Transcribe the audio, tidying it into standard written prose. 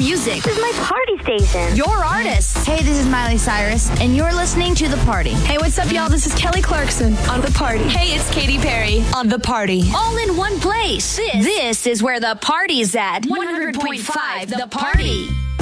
music. This is my party station. Your artists. Hey, this is Miley Cyrus, and you're listening to The Party. Hey, what's up, y'all? This is Kelly Clarkson on The Party. Hey, it's Katy Perry on The Party. All in one place. This is where the party's at. 100.5 The Party.